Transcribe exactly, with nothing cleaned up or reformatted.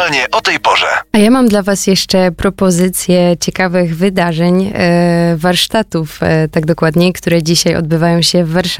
Aktualnie o tej porze. A ja mam dla was jeszcze propozycję ciekawych wydarzeń, e, warsztatów, e, tak dokładniej, które dzisiaj odbywają się w Warszawie.